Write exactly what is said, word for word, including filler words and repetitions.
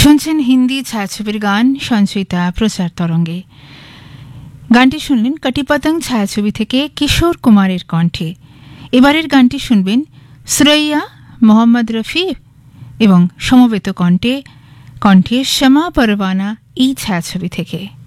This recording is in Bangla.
শুনছেন হিন্দি ছায়াছবির গান সঞ্চয়িতা প্রচার তরঙ্গে। গানটি শুনলেন কটিপতং ছায়াছবি থেকে কিশোর কুমারের কণ্ঠে। এবারের গানটি শুনবেন সুরাইয়া, মোহাম্মদ রফি এবং সমবেত কণ্ঠে কণ্ঠে শ্যামা পরওয়ানা এই ছায়াছবি থেকে।